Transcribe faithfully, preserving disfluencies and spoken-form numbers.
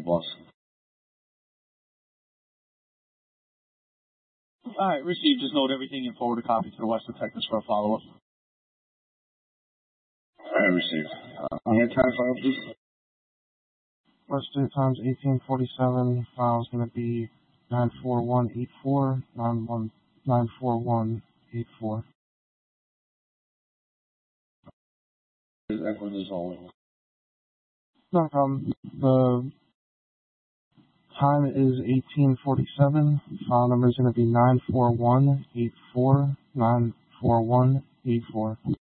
boss. All right, received. Just note everything and forward a copy to the West Detectives for a follow-up. All right, received. Uh, on your time file, please. First date times eighteen forty-seven. File is going to be nine four one eight four nine one nine four one eight four. That is all. No problem. The time is eighteen forty-seven. File number is going to be nine four one eight four nine four one eight four.